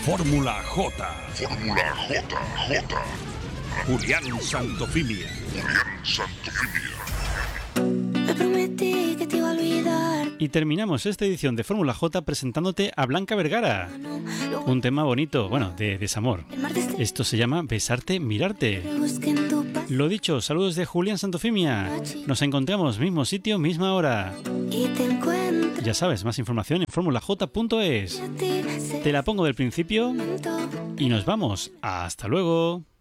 Fórmula J. Fórmula J. Julián Santofimia. Me prometí que te iba a olvidar. Y terminamos esta edición de Fórmula J presentándote a Blanca Vergara. Un tema bonito, bueno, de desamor. Esto se llama Besarte, Mirarte. Lo dicho, saludos de Julián Santofimia. Nos encontramos mismo sitio, misma hora. Ya sabes, más información en formulaj.es. Te la pongo del principio y nos vamos. Hasta luego.